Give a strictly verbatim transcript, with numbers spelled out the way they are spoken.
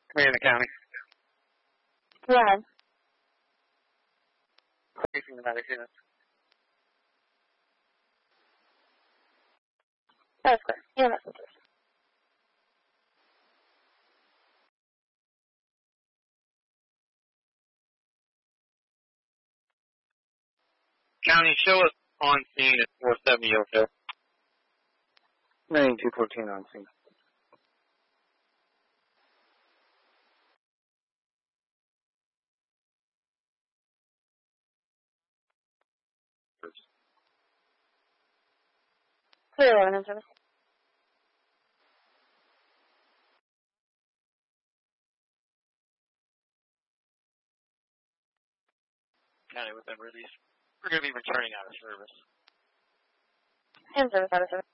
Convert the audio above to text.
Command the county. Yeah. Facing the medic units. That's clear. Yeah, messages. County, show us on scene at four seventy Oakdale. ninety-two fourteen on scene. Clear eleven in service. County within release. We're going to be returning out of service. In service, out of service.